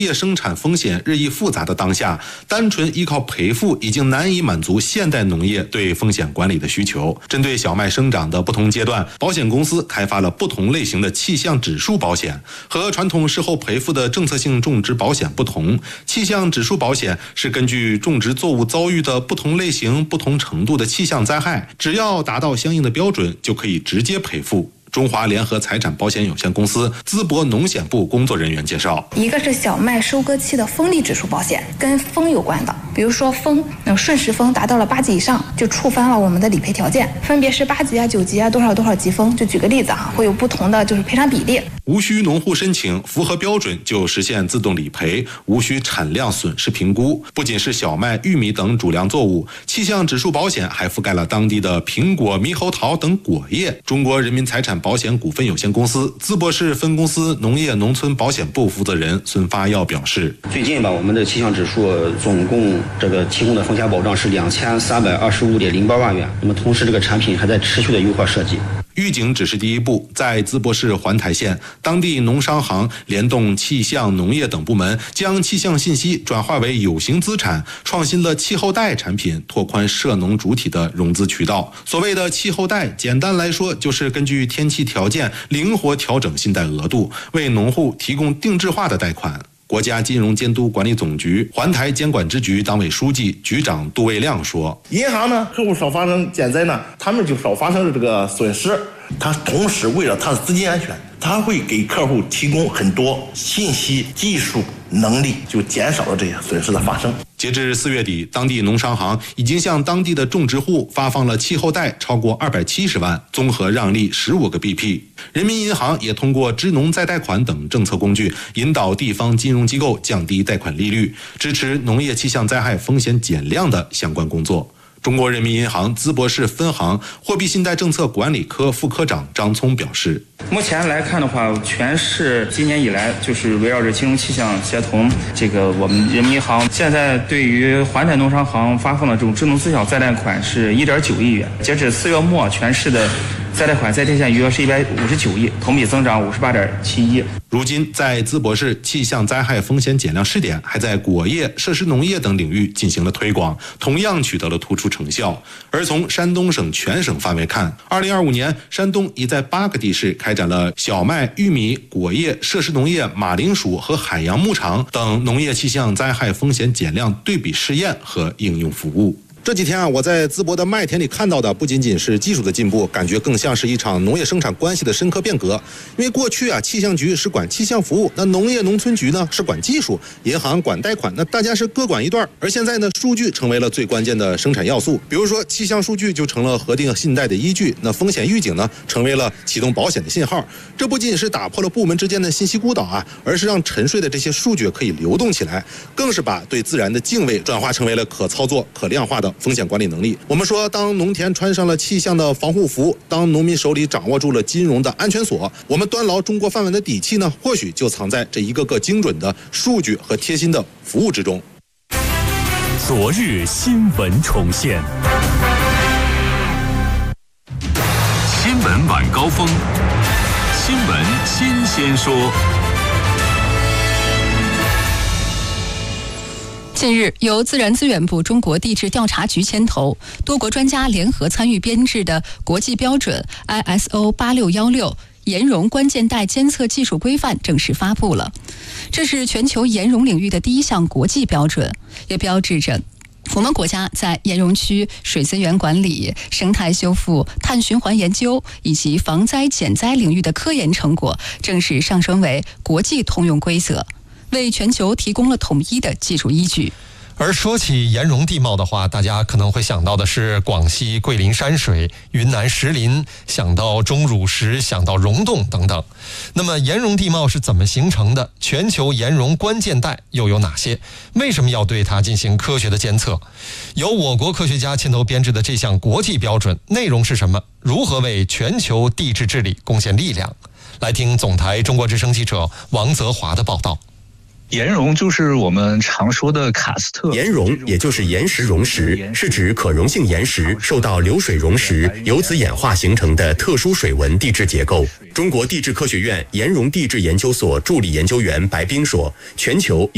业生产风险日益复杂的当下，单纯依靠赔付已经难以满足现代农业对风险管理的需求。针对小麦生长的不同阶段，保险公司开发了不同类型的气象指数保险。和传统事后赔付的政策性种植保险不同，气象指数保险是根据种植作物遭遇的不同类型、不同程度的气象灾害，只要达到相应的标准，就可以直接赔付。中华联合财产保险有限公司淄博农险部工作人员介绍， 一个是小麦收割期的风力指数保险，跟风有关的，比如说风，瞬时风达到了8级以上，就触发了我们的理赔条件，分别是8级啊、9级啊，多少级风，就举个例子啊，会有不同的赔偿比例。 无需农户申请，符合标准就实现自动理赔，无需产量损失评估。不仅是小麦、玉米等主粮作物，气象指数保险还覆盖了当地的苹果、猕猴桃等果业。中国人民财产保险股份有限公司淄博市分公司农业农村保险部负责人孙发耀表示， 最近吧，我们的气象指数总共提供的风险保障是2325.08万元。那么同时这个产品还在持续的优化设计。 预警只是第一步，在淄博市环台县，当地农商行联动气象、农业等部门，将气象信息转化为有形资产，创新了气候贷产品，拓宽涉农主体的融资渠道。所谓的气候贷，简单来说就是根据天气条件灵活调整信贷额度，为农户提供定制化的贷款。国家金融监督管理总局环台监管支局党委书记、局长杜卫亮说， 银行呢，客户少发生减灾呢，他们就少发生这个损失。他同时为了他的资金安全，他会给客户提供很多信息、技术能力，就减少了这些损失的发生。 截至4月底，当地农商行已经向当地的种植户发放了气候贷超过270万，综合让利15个 BP。人民银行也通过支农再贷款等政策工具，引导地方金融机构降低贷款利率，支持农业气象灾害风险减量的相关工作。中国人民银行淄博市分行货币信贷政策管理科副科长张聪表示， 目前来看的话，全市今年以来围绕着金融气象协同，我们人民银行现在对于环台农商行发放的这种支农自小再贷款是1.9亿元，截止4月末，全市的再贷款在贴现余额是159亿，同比增长58.71%。 如今，在淄博市气象灾害风险减量试点还在果业、设施农业等领域进行了推广，同样取得了突出成效。而从山东省全省范围看，2025年，山东已在8个地市开展了小麦、玉米、果业、设施农业、马铃薯和海洋牧场等农业气象灾害风险减量对比试验和应用服务。这几天我在淄博的麦田里看到的不仅仅是技术的进步，感觉更像是一场农业生产关系的深刻变革。因为过去气象局是管气象服务，那农业农村局呢是管技术，银行管贷款，那大家是各管一段。而现在呢，数据成为了最关键的生产要素。比如说，气象数据就成了核定信贷的依据，那风险预警呢成为了启动保险的信号。这不仅是打破了部门之间的信息孤岛而是让沉睡的这些数据可以流动起来，更是把对自然的敬畏转化成为了可操作、可量化的风险管理能力。我们说，当农田穿上了气象的防护服，当农民手里掌握住了金融的安全锁，我们端牢中国饭碗的底气呢，或许就藏在这一个个精准的数据和贴心的服务之中。 昨日新闻重现，新闻晚高峰，新闻新鲜说。 近日，由自然资源部、中国地质调查局牵头，多国专家联合参与编制的国际标准 ISO 8616岩溶关键带监测技术规范正式发布了。这是全球岩溶领域的第一项国际标准，也标志着我们国家在岩溶区水资源管理、生态修复、碳循环研究以及防灾减灾领域的科研成果正式上升为国际通用规则，为全球提供了统一的技术依据。 而说起岩溶地貌的话，大家可能会想到的是广西桂林山水、云南石林，想到钟乳石，想到溶洞等等。那么岩溶地貌是怎么形成的？全球岩溶关键带又有哪些？为什么要对它进行科学的监测？由我国科学家牵头编制的这项国际标准内容是什么？如何为全球地质治理贡献力量？来听总台中国之声记者王泽华的报道。 岩溶就是我们常说的喀斯特。 岩溶也就是岩石溶蚀，是指可溶性岩石受到流水溶蚀，由此演化形成的特殊水纹地质结构。中国地质科学院岩溶地质研究所助理研究员白冰说，全球